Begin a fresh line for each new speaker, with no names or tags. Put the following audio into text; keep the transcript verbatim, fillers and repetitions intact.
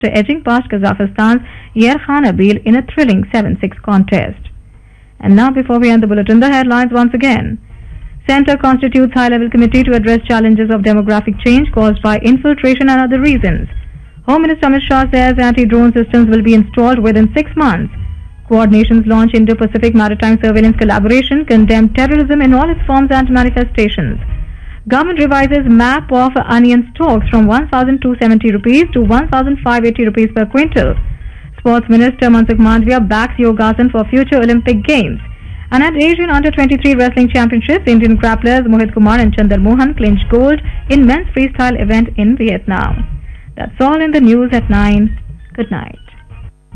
edging past Kazakhstan's Yerkhan Abil in a thrilling seven six contest. And now, before we end the bulletin, the headlines once again. Centre constitutes high-level committee to address challenges of demographic change caused by infiltration and other reasons. Home Minister Amit Shah says anti-drone systems will be installed within six months. Quad nations launch Indo-Pacific Maritime Surveillance Collaboration, condemn terrorism in all its forms and manifestations. Government revises map of onion stocks from one thousand two hundred seventy rupees to one thousand five hundred eighty rupees per quintal. Sports Minister Mansukh Mandavia backs Yogasan for future Olympic Games. And at Asian Under twenty-three Wrestling Championships, Indian grapplers Mohit Kumar and Chandar Mohan clinched gold in men's freestyle event in Vietnam. That's all in the news at nine. Good night.